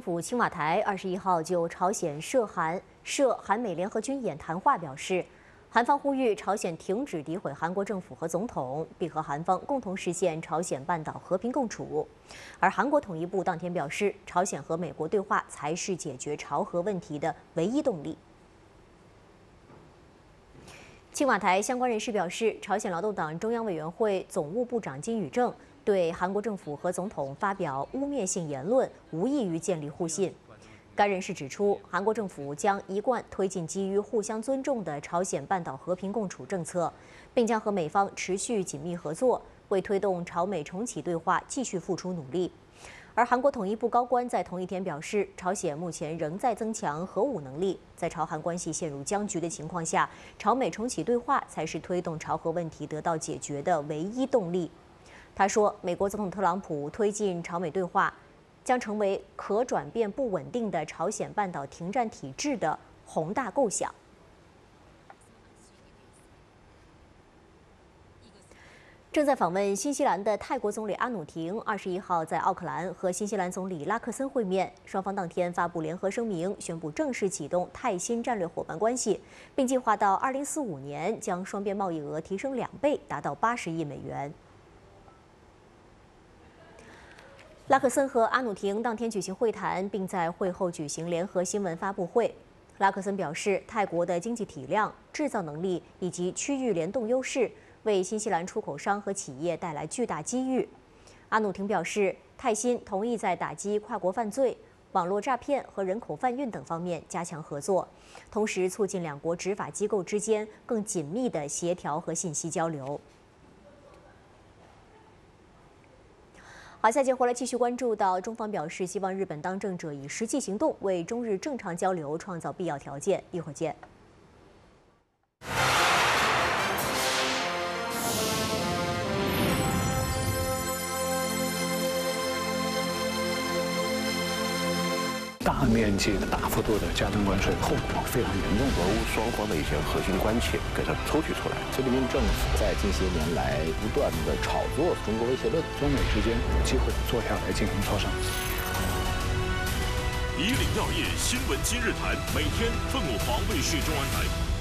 府青瓦台21号就朝鲜涉韩美联合军演谈话表示，韩方呼吁朝鲜停止诋毁韩国政府和总统，并和韩方共同实现朝鲜半岛和平共处。而韩国统一部当天表示，朝鲜和美国对话才是解决朝核问题的唯一动力。青瓦台相关人士表示，朝鲜劳动党中央委员会总务部长金宇正对韩国政府和总统发表污蔑性言论，无异于建立互信。该人士指出，韩国政府将一贯推进基于互相尊重的朝鲜半岛和平共处政策，并将和美方持续紧密合作，为推动朝美重启对话继续付出努力。而韩国统一部高官在同一天表示，朝鲜目前仍在增强核武能力，在朝韩关系陷入僵局的情况下，朝美重启对话才是推动朝核问题得到解决的唯一动力。他说，美国总统特朗普推进朝美对话，将成为可转变不稳定的朝鲜半岛停战体制的宏大构想。正在访问新西兰的泰国总理阿努廷21号在奥克兰和新西兰总理拉克森会面，双方当天发布联合声明，宣布正式启动泰新战略伙伴关系，并计划到2045年将双边贸易额提升2倍，达到80亿美元。拉克森和阿努廷当天举行会谈，并在会后举行联合新闻发布会。拉克森表示，泰国的经济体量、制造能力以及区域联动优势，为新西兰出口商和企业带来巨大机遇。阿努廷表示，泰新同意在打击跨国犯罪、网络诈骗和人口贩运等方面加强合作，同时促进两国执法机构之间更紧密的协调和信息交流。好，下节回来继续关注到，中方表示希望日本当政者以实际行动为中日正常交流创造必要条件。一会儿见。 大面积的、大幅度的加征关税，后果非常严重。 俄乌双方的一些核心关切给它抽取出来。 习近平政府在近些年来不断的炒作中国威胁论， 中美之间有机会坐下来进行磋商。 以岭药业新闻今日谈，每天凤凰卫视中文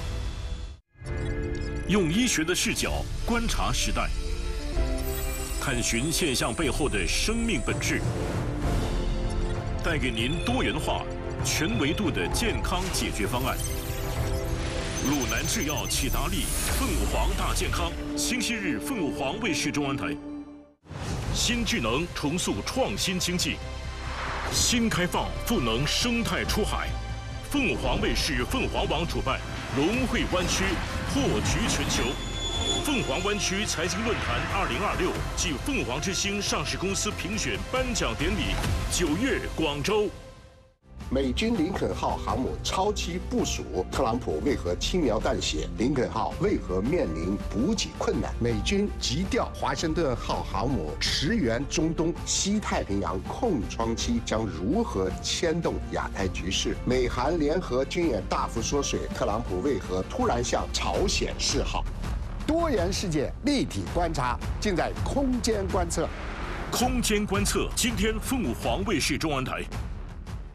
台，用医学的视角观察时代，探寻现象背后的生命本质。带给您多元化、全维度的健康解决方案。鲁南制药启达利凤凰大健康，星期日凤凰卫视中文台。新智能重塑创新经济，新开放赋能生态出海。凤凰卫视凤凰网主办龙汇湾区破局全球。凤凰湾区财经论坛2026暨凤凰之星上市公司评选颁奖典礼9月广州。 美军林肯号航母超期部署，特朗普为何轻描淡写？林肯号为何面临补给困难？美军急调华盛顿号航母驰援中东，西太平洋空窗期将如何牵动亚太局势？美韩联合军演大幅缩水，特朗普为何突然向朝鲜示好？多元世界立体观察，尽在空间观测。 空间观测，今天凤凰卫视中文台。